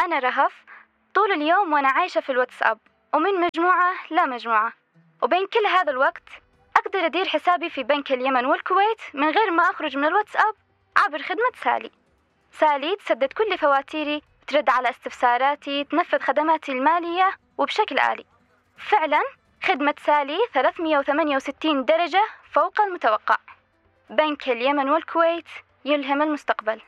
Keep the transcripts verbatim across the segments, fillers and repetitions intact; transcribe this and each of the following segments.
أنا رهف طول اليوم وأنا عايشة في الواتساب ومن مجموعة لا مجموعة، وبين كل هذا الوقت أقدر أدير حسابي في بنك اليمن والكويت من غير ما أخرج من الواتساب عبر خدمة سالي. سالي تسدد كل فواتيري، ترد على استفساراتي، تنفذ خدماتي المالية وبشكل آلي. فعلا خدمة سالي ثلاثمئة وثمانية وستين درجة فوق المتوقع. بنك اليمن والكويت يلهم المستقبل.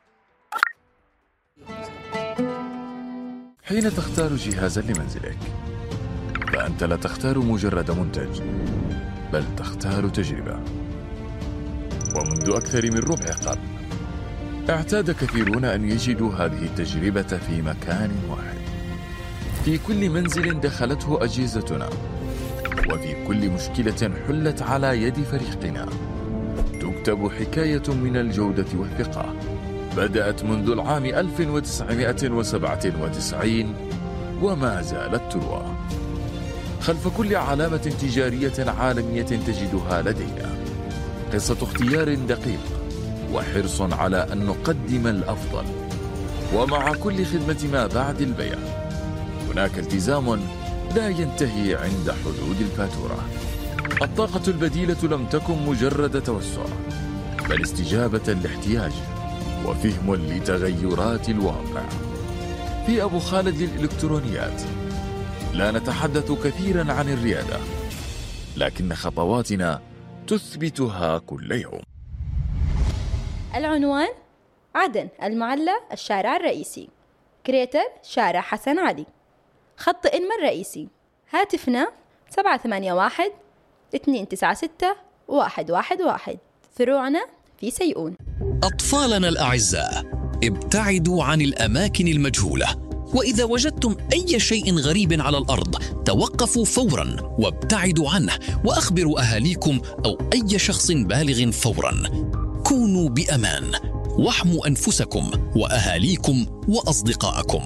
حين تختار جهازا لمنزلك فأنت لا تختار مجرد منتج، بل تختار تجربة. ومنذ أكثر من ربع قرن اعتاد كثيرون أن يجدوا هذه التجربة في مكان واحد، في كل منزل دخلته أجهزتنا، وفي كل مشكلة حلت على يد فريقنا تكتب حكاية من الجودة والثقة بدأت منذ العام ألف وتسعمئة وسبعة وتسعين وما زالت تروى. خلف كل علامة تجارية عالمية تجدها لدينا قصة اختيار دقيق وحرص على أن نقدم الأفضل. ومع كل خدمة ما بعد البيع هناك التزام لا ينتهي عند حدود الفاتورة. الطاقة البديلة لم تكن مجرد توسع، بل استجابة لاحتياج وفهم لتغيرات الواقع. في أبو خالد للإلكترونيات لا نتحدث كثيرا عن الريادة، لكن خطواتنا تثبتها كل يوم. العنوان: عدن، المعلى، الشارع الرئيسي. كريتر: شارع حسن علي. خط إنما الرئيسي. هاتفنا سبعة ثمانية واحد اثنين تسعة ستة واحد واحد واحد. فروعنا في سيئون. أطفالنا الأعزاء، ابتعدوا عن الأماكن المجهولة، وإذا وجدتم أي شيء غريب على الأرض توقفوا فوراً وابتعدوا عنه، وأخبروا أهاليكم أو أي شخص بالغ فوراً. كونوا بأمان واحموا أنفسكم وأهاليكم وأصدقائكم.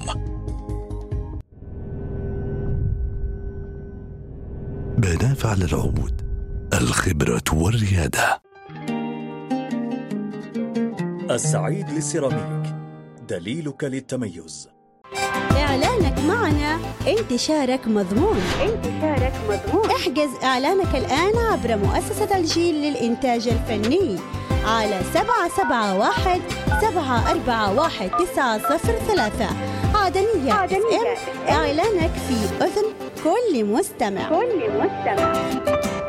بنافع للعود، الخبرة والريادة. السعيد للسيراميك، دليلك للتميز. إعلانك معنا انتشارك مضمون. انتشارك مضمون. احجز إعلانك الآن عبر مؤسسة الجيل للإنتاج الفني على سبعة سبعة واحد سبعة أربعة واحد تسعة صفر ثلاثة. عدنية, عدنية. إعلانك في أذن كل مستمع. كل مستمع.